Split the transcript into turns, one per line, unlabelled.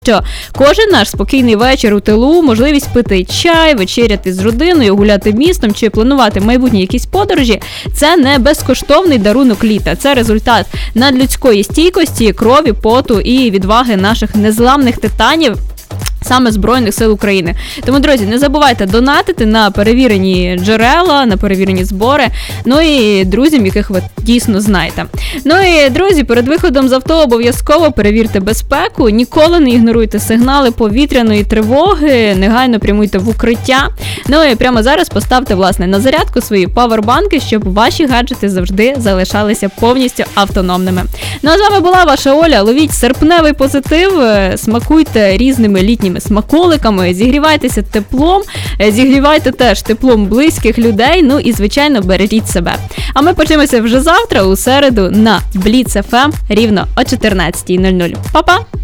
Що кожен наш спокійний вечір у тилу, можливість пити чай, вечеряти з родиною, гуляти містом чи планувати майбутні якісь подорожі – це не безкоштовний дарунок літа. Це результат надлюдської стійкості, крові, поту і відваги наших незламних титанів, саме Збройних сил України. Тому, друзі, не забувайте донатити на перевірені джерела, на перевірені збори, ну і друзям, яких ви дійсно знаєте. Ну і, друзі, перед виходом з авто обов'язково перевірте безпеку, ніколи не ігноруйте сигнали повітряної тривоги, негайно прямуйте в укриття. Ну і прямо зараз поставте, власне, на зарядку свої павербанки, щоб ваші гаджети завжди залишалися повністю автономними. Ну а з вами була ваша Оля. Ловіть серпневий позитив, смакуйте різними літніми смаколиками, зігрівайтеся теплом, зігрівайте теж теплом близьких людей, ну і, звичайно, бережіть себе. А ми почнемося вже завтра, у середу, на Blitz FM, рівно о 14:00. Па-па!